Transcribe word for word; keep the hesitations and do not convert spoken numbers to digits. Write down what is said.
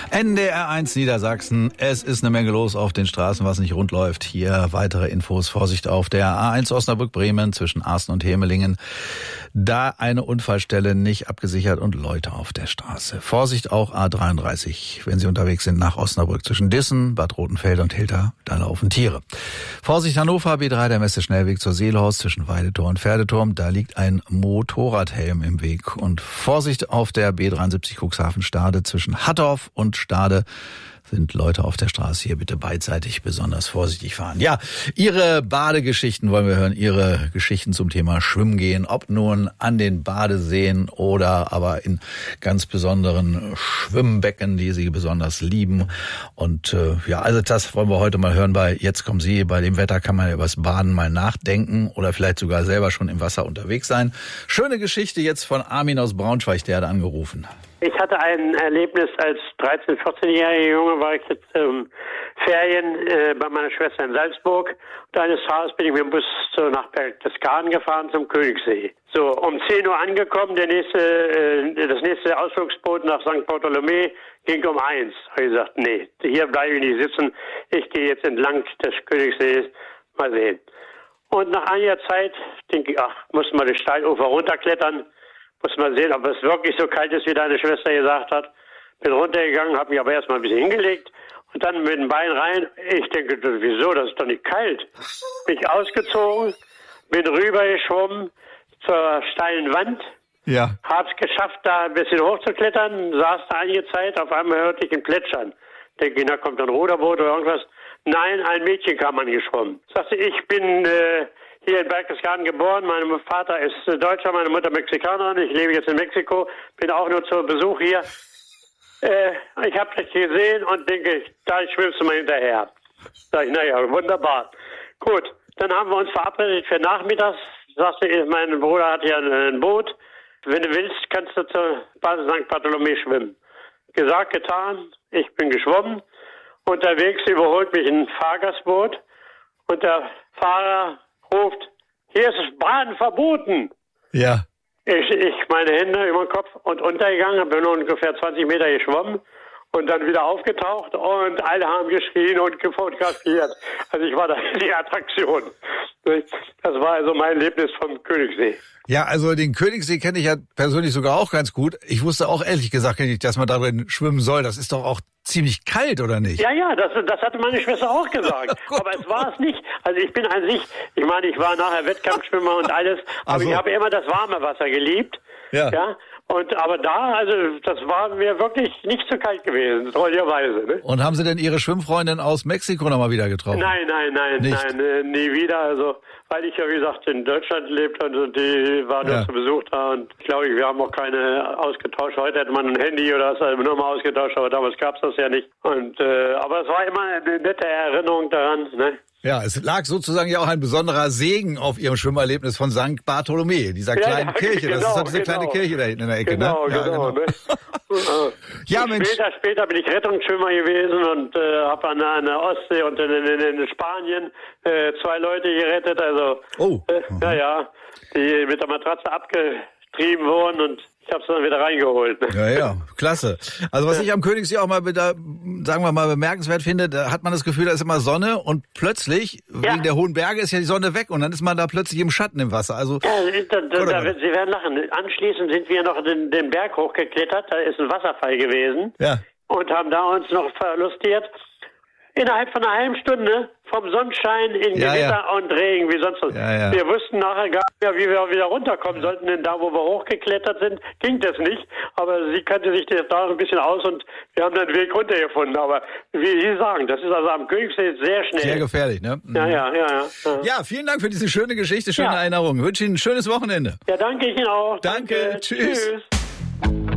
N D R eins Niedersachsen. Es ist eine Menge los auf den Straßen, was nicht rund läuft. Hier weitere Infos. Vorsicht auf der A eins Osnabrück-Bremen zwischen Arsten und Hemelingen. Da eine Unfallstelle nicht abgesichert und Leute auf der Straße. Vorsicht auch A dreiunddreißig, wenn Sie unterwegs sind nach Osnabrück zwischen Dissen, Bad Rotenfeld und Hilter. Da laufen Tiere. Vorsicht Hannover, B drei, der Messe-Schnellweg zur Seelhorst zwischen Weidetor und Pferdeturm. Da liegt ein Motorradhelm im Weg. Und Vorsicht auf der B dreiundsiebzig Cuxhaven-Stade zwischen Hattorf und Stade. Sind Leute auf der Straße, hier bitte beidseitig besonders vorsichtig fahren. Ja, Ihre Badegeschichten wollen wir hören, Ihre Geschichten zum Thema Schwimmen gehen, ob nun an den Badeseen oder aber in ganz besonderen Schwimmbecken, die Sie besonders lieben. Und äh, ja, also das wollen wir heute mal hören bei Jetzt kommen Sie. Bei dem Wetter kann man ja übers Baden mal nachdenken oder vielleicht sogar selber schon im Wasser unterwegs sein. Schöne Geschichte jetzt von Armin aus Braunschweig, der hat angerufen. Ich hatte ein Erlebnis als dreizehn-, vierzehnjähriger Junge, war ich jetzt ähm, Ferien äh, bei meiner Schwester in Salzburg. Und eines Tages bin ich mit dem Bus so nach Berchtesgaden gefahren zum Königssee. So, um zehn Uhr angekommen, der nächste, äh, das nächste Ausflugsboot nach Sankt Bartholomew ging um eins. Habe ich gesagt, nee, hier bleibe ich nicht sitzen. Ich gehe jetzt entlang des Königssees, mal sehen. Und nach einiger Zeit denke ich, ach, muss mal das Steilufer runterklettern. Muss mal sehen, ob es wirklich so kalt ist, wie deine Schwester gesagt hat. Bin runtergegangen, habe mich aber erstmal ein bisschen hingelegt und dann mit dem Bein rein. Ich denke, wieso, das ist doch nicht kalt. Bin ich ausgezogen, bin rübergeschwommen zur steilen Wand. Ja. Hab's geschafft, da ein bisschen hochzuklettern, saß da einige Zeit, auf einmal hörte ich ein Plätschern. Denke, da kommt ein Ruderboot oder irgendwas. Nein, ein Mädchen kam angeschwommen. Sagte, ich bin äh, hier in Berchtesgaden geboren. Mein Vater ist Deutscher, meine Mutter Mexikanerin. Ich lebe jetzt in Mexiko, bin auch nur zu Besuch hier. Äh, ich habe dich gesehen und denke, da schwimmst du mal hinterher. Sag ich, naja, wunderbar. Gut, dann haben wir uns verabredet für nachmittags. Sagte, mein Bruder hat hier ein Boot. Wenn du willst, kannst du zur Basis Sankt Bartholomew schwimmen. Gesagt, getan. Ich bin geschwommen. Unterwegs überholt mich ein Fahrgastboot und der Fahrer ruft, hier ist das Baden verboten. Ja. Ich, ich meine Hände über den Kopf und untergegangen, habe nur ungefähr zwanzig Meter geschwommen und dann wieder aufgetaucht und alle haben geschrien und gefotografiert. Also ich war da die Attraktion. Das war also mein Erlebnis vom Königssee. Ja, also den Königssee kenne ich ja persönlich sogar auch ganz gut. Ich wusste auch ehrlich gesagt nicht, dass man da drin schwimmen soll. Das ist doch auch ziemlich kalt, oder nicht? Ja, ja, das, das hatte meine Schwester auch gesagt. oh aber es war es nicht. Also ich bin an sich, ich meine, ich war nachher Wettkampfschwimmer und alles, aber also, ich habe immer das warme Wasser geliebt. Ja. ja. Und aber da, also das war mir wirklich nicht so kalt gewesen, treuerweise. Ne? Und haben Sie denn Ihre Schwimmfreundin aus Mexiko nochmal wieder getroffen? Nein, nein, nein, nicht? nein, äh, nie wieder. Also weil ich ja wie gesagt in Deutschland lebt und die war dort ja. zu Besuch da und ich glaube, wir haben auch keine ausgetauscht. Heute hätte man ein Handy oder das eine Nummer ausgetauscht, aber damals gab es das ja nicht. Und äh, aber es war immer eine nette Erinnerung daran, ne? Ja, es lag sozusagen ja auch ein besonderer Segen auf Ihrem Schwimmerlebnis von Sankt Bartholomew, dieser kleinen ja, ja, Kirche. Genau, das ist doch diese genau. kleine Kirche da hinten in der Ecke, genau, ne? Ja, genau, genau. Ne? ja, Mensch. Später, später bin ich Rettungsschwimmer gewesen und äh, habe an, an der Ostsee und in, in, in Spanien äh, zwei Leute gerettet. Also, oh. äh, ja, ja, die mit der Matratze abgetrieben wurden und ich habe es dann wieder reingeholt. Ja, ja, klasse. Also was ich am Königssee auch mal, da, sagen wir mal, bemerkenswert finde, da hat man das Gefühl, da ist immer Sonne und plötzlich, ja. wegen der hohen Berge, ist ja die Sonne weg und dann ist man da plötzlich im Schatten im Wasser. Also, ja, da, da, da, Sie werden lachen. Anschließend sind wir noch den, den Berg hochgeklettert, da ist ein Wasserfall gewesen ja. und haben da uns noch verlustiert. Innerhalb von einer halben Stunde vom Sonnenschein in ja, Gewitter ja. und Regen, wie sonst was. Ja, ja. Wir wussten nachher gar nicht, wie wir wieder runterkommen sollten, denn da, wo wir hochgeklettert sind, ging das nicht. Aber sie kannte sich das da ein bisschen aus und wir haben dann einen Weg runtergefunden. Aber wie Sie sagen, das ist also am Königssee sehr schnell. Sehr gefährlich, ne? Ja, ja, ja, ja. Ja, vielen Dank für diese schöne Geschichte, schöne ja. Erinnerung. Ich wünsche Ihnen ein schönes Wochenende. Ja, danke Ihnen auch. Danke, danke. Tschüss. Tschüss.